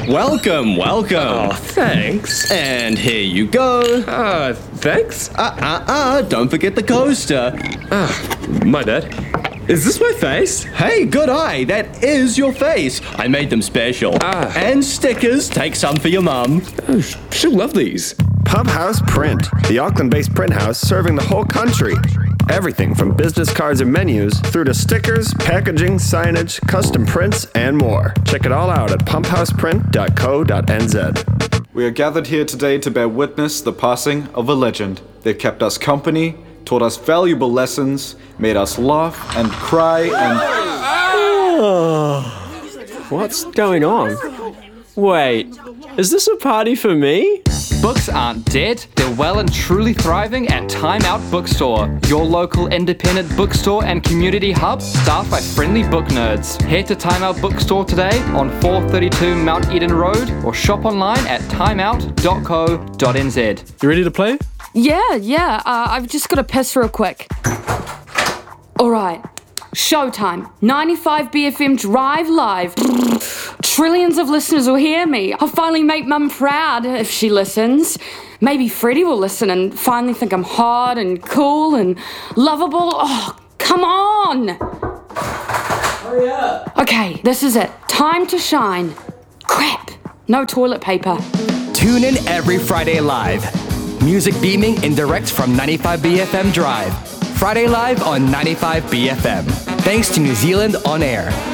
Welcome. Oh, thanks. And here you go. Thanks? Don't forget the coaster. My bad. Is this my face? Hey, good eye, that is your face. I made them special. And stickers, take some for your mum. Oh, she'll love these. Pub House Print, the Auckland-based print house serving the whole country. Everything from business cards and menus through to stickers, packaging, signage, custom prints, and more. Check it all out at pumphouseprint.co.nz. We are gathered here today to bear witness the passing of a legend. They kept us company, taught us valuable lessons, made us laugh and cry and... What's going on? Wait, is this a party for me? Books aren't dead, they're well and truly thriving at Time Out Bookstore, your local independent bookstore and community hub staffed by friendly book nerds. Head to Time Out Bookstore today on 432 Mount Eden Road or shop online at timeout.co.nz. You ready to play? Yeah, I've just got to piss real quick. All right, showtime. 95 BFM Drive Live. Trillions of listeners will hear me. I'll finally make Mum proud if she listens. Maybe Freddie will listen and finally think I'm hot and cool and lovable. Oh, come on! Hurry up! Okay, this is it. Time to shine. Crap, no toilet paper. Tune in every Friday live. Music beaming in direct from 95 BFM Drive. Friday live on 95 BFM. Thanks to New Zealand On Air.